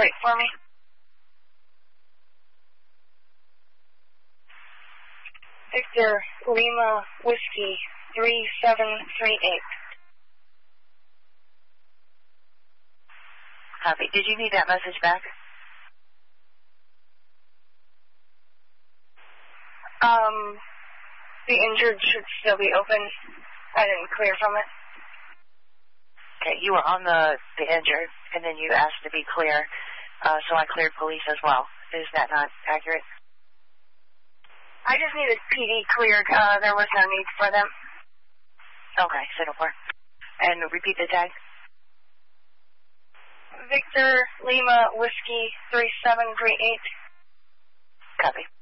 plate for me? Victor Lima Whiskey 3738. Copy. Did you need that message back? The injured should still be open. I didn't clear from it. Okay, you were on the injured, and then you asked to be clear, so I cleared police as well. Is that not accurate? I just needed PD cleared. There was no need for them. Okay, signal 4. And repeat the tag. Victor Lima Whiskey 3738. Copy.